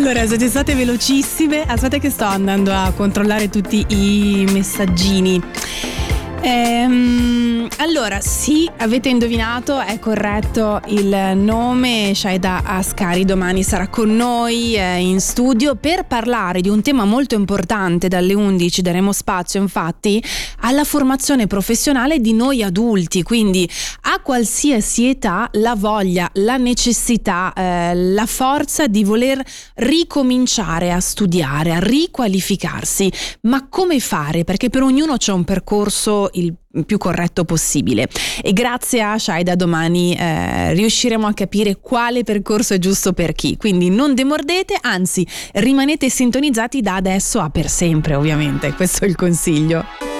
Allora, siete state velocissime. Aspetta che sto andando a controllare tutti i messaggini. Allora, sì, avete indovinato, è corretto il nome. Shaida Ascari domani sarà con noi in studio per parlare di un tema molto importante. Dalle 11 daremo spazio infatti alla formazione professionale di noi adulti, quindi a qualsiasi età la voglia, la necessità, la forza di voler ricominciare a studiare, a riqualificarsi. Ma come fare? Perché per ognuno c'è un percorso il più corretto possibile, e grazie a Shaida domani riusciremo a capire quale percorso è giusto per chi, quindi non demordete, anzi rimanete sintonizzati da adesso a per sempre, ovviamente, questo è il consiglio.